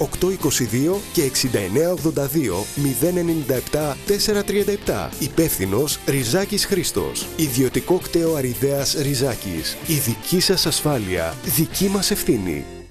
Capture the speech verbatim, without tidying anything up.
οκτώ είκοσι δύο και εξήντα εννέα ογδόντα δύο μηδέν ενενήντα επτά τετρακόσια τριάντα επτά. Υπεύθυνος Ριζάκης Χρήστος. Ιδιωτικό κτέο Αριδέας Ριζάκης. Η δική σας ασφάλεια, δική μας ευθύνη.